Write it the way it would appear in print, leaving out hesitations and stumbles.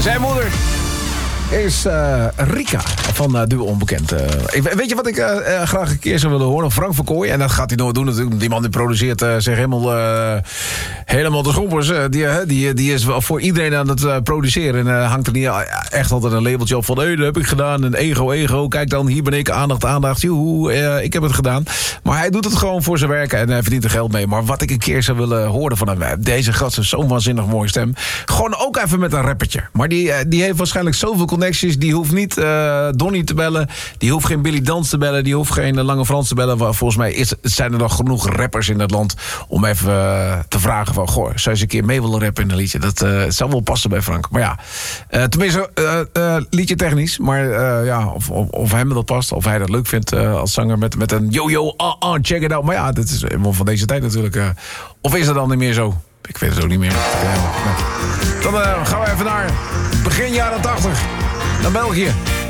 Zijn moeder is Rika van Duo Onbekend. Weet je wat ik graag een keer zou willen horen? Frank van Kooij. En dat gaat hij nooit doen natuurlijk. Die man die produceert zich helemaal de schompers. Die is wel voor iedereen aan het produceren. En hangt er niet echt altijd een labeltje op van... dat heb ik gedaan. En ego. Kijk dan, hier ben ik. Aandacht. Joehoe, ik heb het gedaan. Maar hij doet het gewoon voor zijn werk. En hij verdient er geld mee. Maar wat ik een keer zou willen horen van hem... Deze gast heeft zo'n waanzinnig mooie stem. Gewoon ook even met een rappertje. Maar die heeft waarschijnlijk zoveel connecties. Die hoeft niet Donnie te bellen. Die hoeft geen Billy Dans te bellen. Die hoeft geen Lange Frans te bellen. Volgens mij zijn er nog genoeg rappers in het land... om even te vragen van... goh, zou je eens een keer mee willen rappen in een liedje? Dat zou wel passen bij Frank. Maar ja, tenminste, liedje technisch. Maar of hem dat past. Of hij dat leuk vindt als zanger met een yo, check it out. Maar ja, dat is helemaal van deze tijd natuurlijk. Of is dat dan niet meer zo? Ik weet het ook niet meer. Dan gaan we even naar begin jaren 80. Naar België.